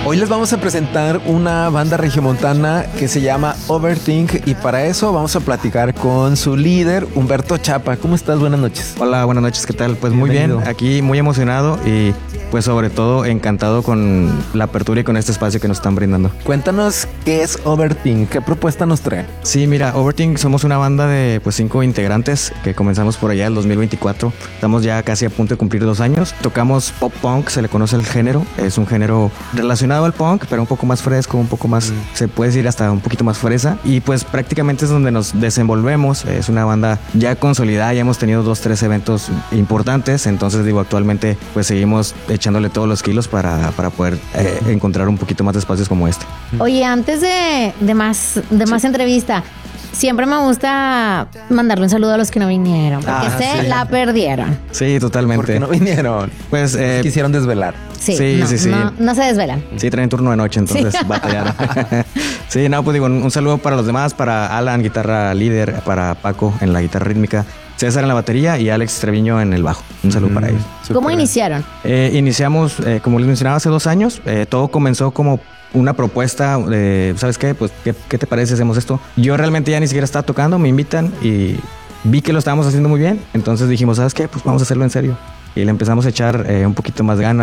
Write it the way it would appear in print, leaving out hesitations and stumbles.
Hoy les vamos a presentar una banda regiomontana que se llama Overthink y para eso vamos a platicar con su líder, Humberto Chapa. ¿Cómo estás? Buenas noches. Hola, buenas noches, ¿qué tal? Pues muy bien, aquí muy emocionado y pues sobre todo encantado con la apertura y con este espacio que nos están brindando. Cuéntanos qué es Overthink, qué propuesta nos traen. Sí, mira, Overthink somos una banda de 5 integrantes que comenzamos por allá el 2024. Estamos ya casi a punto de cumplir 2 años. Tocamos pop punk, se le conoce el género. Es un género relacionado al punk, pero un poco más fresco, un poco más, se puede decir hasta un poquito más fresa. Y pues prácticamente es donde nos desenvolvemos. Es una banda ya consolidada, ya hemos tenido 2-3 eventos importantes. Entonces digo, actualmente pues seguimos echándole todos los kilos para poder encontrar un poquito más de espacios como este. Oye, antes de más entrevista, siempre me gusta mandarle un saludo a los que no vinieron, porque la perdieron. Sí, totalmente. ¿Por qué no vinieron? Pues quisieron desvelar. Sí. No se desvelan. Sí, traen turno de noche, entonces batallaron. Sí, no, pues digo, un saludo para los demás, para Alan, guitarra líder, para Paco en la guitarra rítmica, César en la batería y Alex Treviño en el bajo. Un saludo para ellos. ¿Cómo iniciaron? Iniciamos, como les mencionaba, hace 2 años. Todo comenzó como una propuesta de, ¿sabes qué? Pues, ¿qué te parece si hacemos esto? Yo realmente ya ni siquiera estaba tocando, me invitan y vi que lo estábamos haciendo muy bien. Entonces dijimos, ¿sabes qué? Pues vamos a hacerlo en serio. Y le empezamos a echar un poquito más ganas.